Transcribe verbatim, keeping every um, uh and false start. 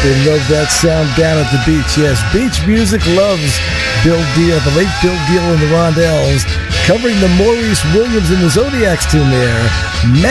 They love that sound down at the beach. Yes, beach music loves Bill Deal, the late Bill Deal and the Rondells, covering the Maurice Williams and the Zodiacs tune there.